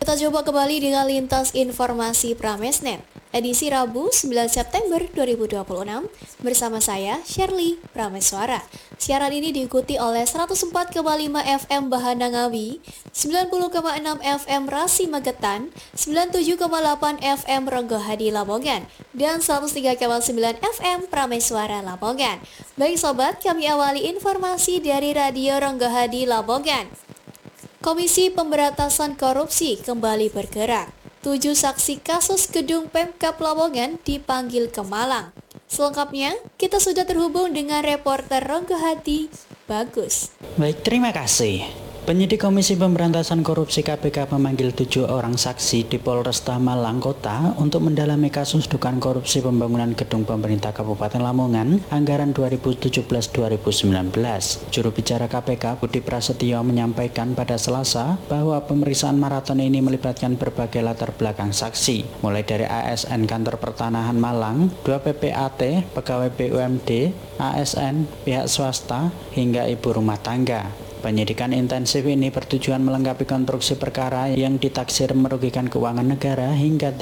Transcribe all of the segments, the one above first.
Kita coba kembali dengan lintas informasi Pramesnet, edisi Rabu 9 September 2026, bersama saya, Shirley Prameswara. Siaran ini diikuti oleh 104,5 FM Bahana Ngawi, 90,6 FM Rasi Magetan, 97,8 FM Ronggohadi Lamongan, dan 103,9 FM Prameswara Lamongan. Baik sobat, kami awali informasi dari Radio Ronggohadi Lamongan. Komisi Pemberantasan Korupsi kembali bergerak. 7 saksi kasus gedung Pemkab Lamongan dipanggil ke Malang. Selengkapnya, kita sudah terhubung dengan reporter Ronggohadi, Bagus. Baik, terima kasih. Penyidik Komisi Pemberantasan Korupsi KPK memanggil 7 orang saksi di Polresta Malang Kota untuk mendalami kasus dugaan korupsi pembangunan gedung pemerintah Kabupaten Lamongan anggaran 2017-2019. Juru bicara KPK Budi Prasetyo menyampaikan pada Selasa bahwa pemeriksaan maraton ini melibatkan berbagai latar belakang saksi, mulai dari ASN Kantor Pertanahan Malang, 2 PPAT, pegawai BUMD, ASN, pihak swasta, hingga ibu rumah tangga. Penyidikan intensif ini bertujuan melengkapi konstruksi perkara yang ditaksir merugikan keuangan negara hingga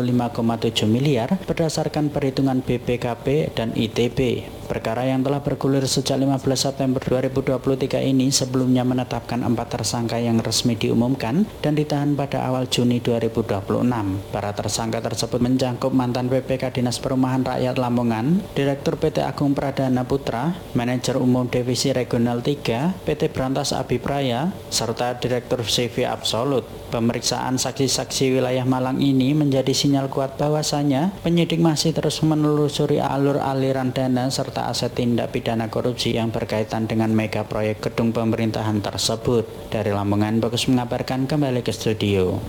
35,7 miliar berdasarkan perhitungan BPKP dan ITB. Perkara yang telah bergulir sejak 15 September 2023 ini sebelumnya menetapkan 4 tersangka yang resmi diumumkan dan ditahan pada awal Juni 2026. Para tersangka tersebut mencakup mantan PPK Dinas Perumahan Rakyat Lamongan, Direktur PT Agung Pradana Putra, Manajer Umum Divisi Regional 3, PT Brantas Abipraya, serta Direktur CV Absolut. Pemeriksaan saksi-saksi wilayah Malang ini menjadi sinyal kuat bahwasanya penyidik masih terus menelusuri alur aliran dana serta aset tindak pidana korupsi yang berkaitan dengan mega proyek gedung pemerintahan tersebut. Dari Lamongan, Bagus mengabarkan, kembali ke studio.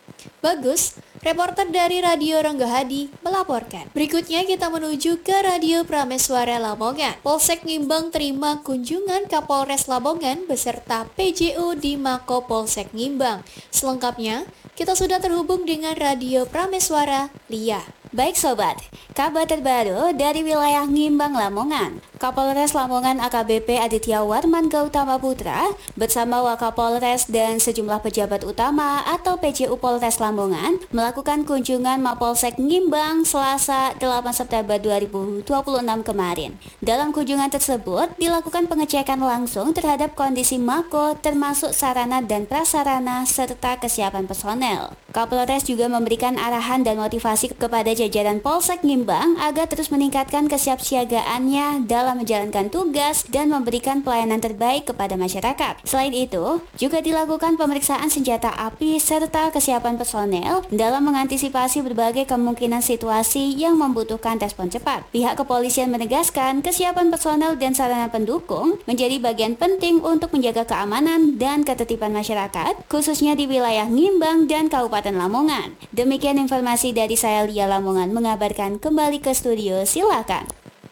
Bagus, reporter dari Radio Ronggohadi melaporkan. Berikutnya kita menuju ke Radio Prameswara Lamongan. Polsek Ngimbang terima kunjungan Kapolres Lamongan beserta PJU di Mako Polsek Ngimbang. Selengkapnya, kita sudah terhubung dengan Radio Prameswara, Lia. Baik sobat, kabar terbaru dari wilayah Ngimbang Lamongan. Kapolres Lamongan AKBP Aditya Warman Gautama Putra bersama Wakapolres dan sejumlah pejabat utama atau PJU Polres Lamongan melakukan kunjungan Mapolsek Ngimbang Selasa 8 September 2026 kemarin. Dalam kunjungan tersebut dilakukan pengecekan langsung terhadap kondisi Mako termasuk sarana dan prasarana serta kesiapan personel. Kapolres juga memberikan arahan dan motivasi kepada jajaran Polsek Ngimbang agar terus meningkatkan kesiapsiagaannya dalam menjalankan tugas dan memberikan pelayanan terbaik kepada masyarakat. Selain itu, juga dilakukan pemeriksaan senjata api serta kesiapan personel dalam mengantisipasi berbagai kemungkinan situasi yang membutuhkan respon cepat. Pihak kepolisian menegaskan kesiapan personel dan sarana pendukung menjadi bagian penting untuk menjaga keamanan dan ketertiban masyarakat, khususnya di wilayah Ngimbang dan Kabupaten Lamongan. Demikian informasi dari saya, Lia Lamongan, mengabarkan. Kembali ke studio, silakan.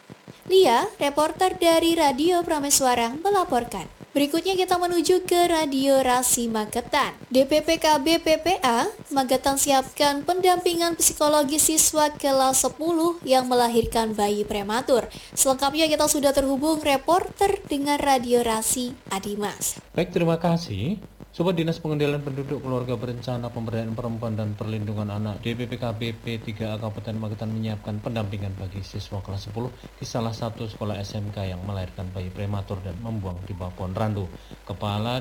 Lia, reporter dari Radio Prameswara melaporkan. Berikutnya kita menuju ke Radio Rasi Magetan. DPPKB PPA Magetan siapkan pendampingan psikologi siswa kelas 10 yang melahirkan bayi prematur. Selengkapnya kita sudah terhubung reporter dengan Radio Rasi, Adimas. Baik, terima kasih. Sobat Dinas Pengendalian Penduduk Keluarga Berencana Pemberdayaan Perempuan dan Perlindungan Anak DPPKB P3A Kabupaten Magetan menyiapkan pendampingan bagi siswa kelas 10 di salah satu sekolah SMK yang melahirkan bayi prematur dan membuang di bawah pohon randu. Kepala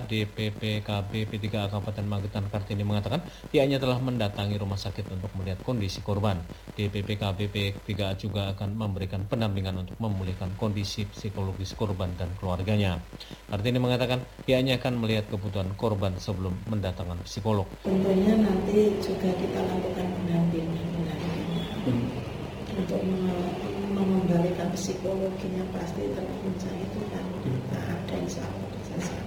DPPKB P3A Kabupaten Magetan Kartini mengatakan pihaknya telah mendatangi rumah sakit untuk melihat kondisi korban. DPPKB P3A juga akan memberikan pendampingan untuk memulihkan kondisi psikologis korban dan keluarganya. Kartini mengatakan pihaknya akan melihat kebutuhan korban sebelum mendatangkan psikolog. Tentunya nanti juga kita lakukan pendampingan untuk mengembalikan psikologinya, pasti terpuncak itu kan kita ada insya Allah bisa.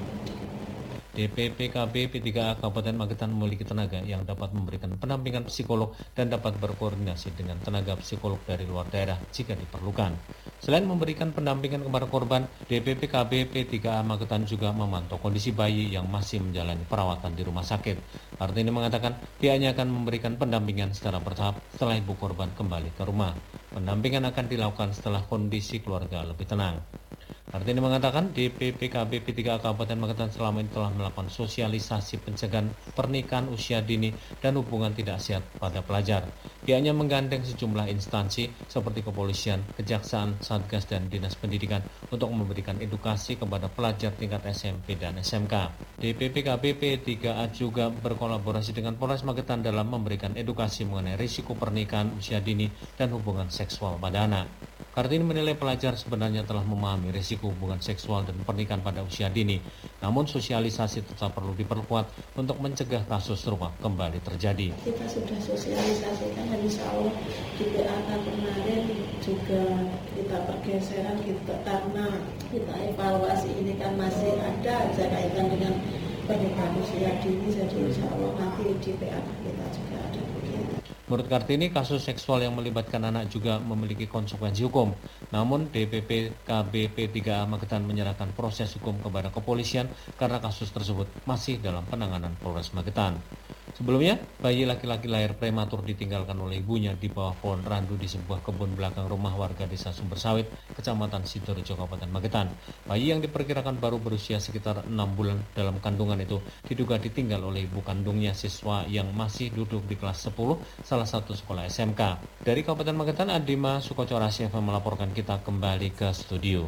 DPPKB P3A Kabupaten Magetan memiliki tenaga yang dapat memberikan pendampingan psikolog dan dapat berkoordinasi dengan tenaga psikolog dari luar daerah jika diperlukan. Selain memberikan pendampingan kepada korban, DPPKB P3A Magetan juga memantau kondisi bayi yang masih menjalani perawatan di rumah sakit. Kartini mengatakan pihaknya akan memberikan pendampingan secara bertahap setelah ibu korban kembali ke rumah. Pendampingan akan dilakukan setelah kondisi keluarga lebih tenang. Kartini mengatakan DPP KBP 3 Kabupaten Magetan selama ini telah melakukan sosialisasi pencegahan pernikahan usia dini dan hubungan tidak sehat pada pelajar. Pihaknya menggandeng sejumlah instansi seperti kepolisian, kejaksaan, satgas, dan dinas pendidikan untuk memberikan edukasi kepada pelajar tingkat SMP dan SMK. DPP KBP 3A juga berkolaborasi dengan Polres Magetan dalam memberikan edukasi mengenai risiko pernikahan usia dini dan hubungan seksual pada anak. Kartini menilai pelajar sebenarnya telah memahami risiko hubungan seksual dan pernikahan pada usia dini, namun sosialisasi tetap perlu diperkuat untuk mencegah kasus serupa kembali terjadi. Kita sudah sosialisasikan dan insya Allah di PAK kemarin juga kita pergeseran kita karena kita evaluasi ini kan masih ada aja kaitan dengan pernikahan usia dini, jadi insya Allah nanti di PAK kita juga ada begitu. Menurut Kartini, kasus seksual yang melibatkan anak juga memiliki konsekuensi hukum. Namun, DPP KBP 3A Magetan menyerahkan proses hukum kepada kepolisian karena kasus tersebut masih dalam penanganan Polres Magetan. Sebelumnya, bayi laki-laki lahir prematur ditinggalkan oleh ibunya di bawah pohon randu di sebuah kebun belakang rumah warga desa Sumbersawit, Kecamatan Sidorejo, Kabupaten Magetan. Bayi yang diperkirakan baru berusia sekitar 6 bulan dalam kandungan itu diduga ditinggal oleh ibu kandungnya, siswa yang masih duduk di kelas 10 salah satu sekolah SMK. Dari Kabupaten Magetan, Adima Sukocorasi melaporkan. Kita kembali ke studio.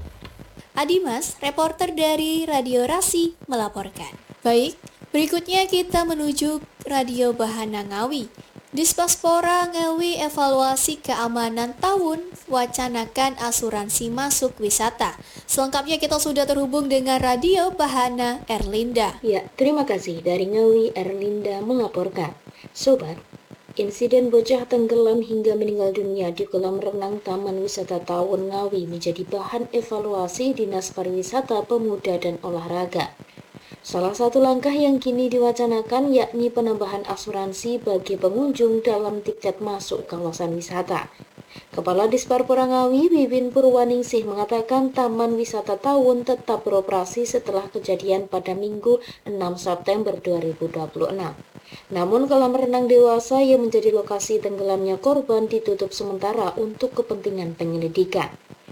Adimas, reporter dari Radio Rasi, melaporkan. Baik, berikutnya kita menuju Radio Bahana Ngawi. Dispaspora Ngawi evaluasi keamanan tahun, wacanakan asuransi masuk wisata. Selengkapnya kita sudah terhubung dengan Radio Bahana Erlinda. Ya, terima kasih. Dari Ngawi, Erlinda melaporkan. Sobat, insiden bocah tenggelam hingga meninggal dunia di kolam renang Taman Wisata Tawun Ngawi menjadi bahan evaluasi Dinas Pariwisata, Pemuda dan Olahraga. Salah satu langkah yang kini diwacanakan yakni penambahan asuransi bagi pengunjung dalam tiket masuk kawasan wisata. Kepala Disparpora Ngawi, Bibin Purwaningsih mengatakan Taman Wisata Tawun tetap beroperasi setelah kejadian pada Minggu 6 September 2026. Namun kolam renang dewasa yang menjadi lokasi tenggelamnya korban ditutup sementara untuk kepentingan penyelidikan.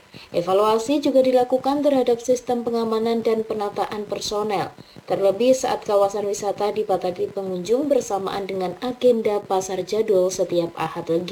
Evaluasi juga dilakukan terhadap sistem pengamanan dan penataan personel, terlebih saat kawasan wisata dibatasi pengunjung bersamaan dengan agenda pasar jadul setiap Ahad Legi.